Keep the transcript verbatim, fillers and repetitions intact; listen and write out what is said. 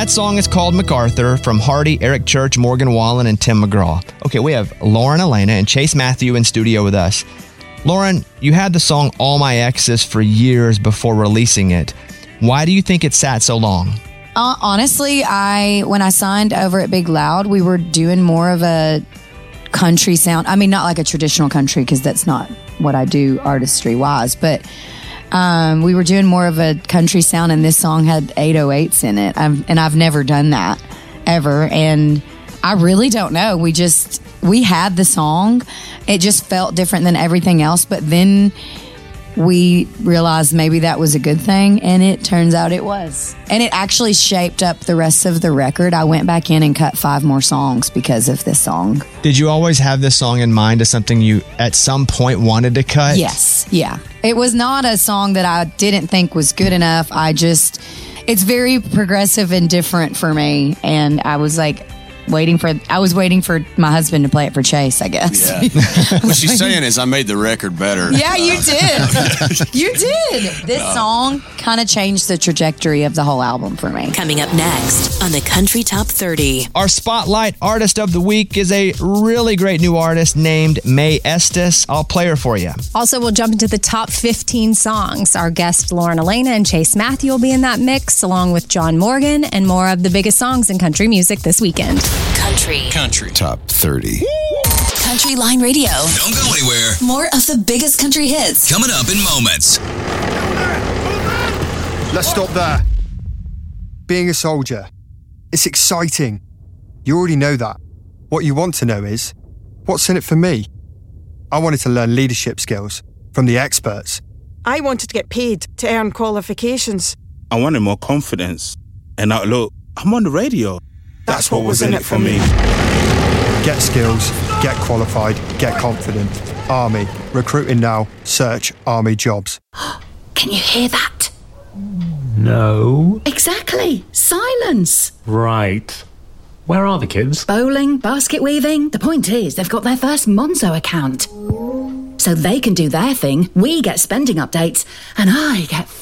That song is called MacArthur from Hardy, Eric Church, Morgan Wallen, and Tim McGraw. Okay, we have Lauren Elena and Chase Matthew in studio with us. Lauren, you had the song All My Exes for years before releasing it. Why do you think it sat so long? Uh, honestly, I when I signed over at Big Loud, we were doing more of a country sound. I mean, not like a traditional country, because that's not what I do artistry-wise, but um, we were doing more of a country sound, and this song had eight oh eights in it, I've, and I've never done that, ever, and I really don't know. We just, we had the song. It just felt different than everything else, but then we realized maybe that was a good thing, and it turns out it was. And it actually shaped up the rest of the record. I went back in and cut five more songs because of this song. Did you always have this song in mind as something you at some point wanted to cut? Yes, yeah. It was not a song that I didn't think was good enough. I just, it's very progressive and different for me, and I was like, Waiting for, I was waiting for my husband to play it for Chase, I guess. Yeah. What she's saying is, I made the record better. Yeah, you did. You did. This uh, song kind of changed the trajectory of the whole album for me. Coming up next on the Country Top thirty. Our Spotlight Artist of the Week is a really great new artist named May Estes. I'll play her for you. Also, we'll jump into the top fifteen songs. Our guest Lauren Elena and Chase Matthew will be in that mix, along with John Morgan, and more of the biggest songs in country music this weekend. Country. Country. Top thirty. Country Line Radio. Don't go anywhere. More of the biggest country hits. Coming up in moments. Let's stop there. Being a soldier, it's exciting. You already know that. What you want to know is, what's in it for me? I wanted to learn leadership skills from the experts. I wanted to get paid to earn qualifications. I wanted more confidence. And now, look, I'm on the radio. That's what was in it for me. Get skills, get qualified, get confident. Army. Recruiting now. Search Army jobs. Can you hear that? No. Exactly. Silence. Right. Where are the kids? Bowling, basket weaving. The point is, they've got their first Monzo account. So they can do their thing, we get spending updates, and I get